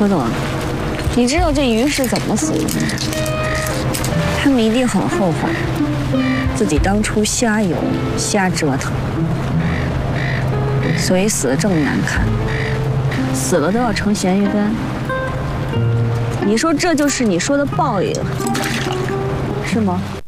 周董，你知道这鱼是怎么死的吗？他们一定很后悔自己当初瞎游、瞎折腾，所以死得这么难看，死了都要成咸鱼干。你说这就是你说的报应，是吗？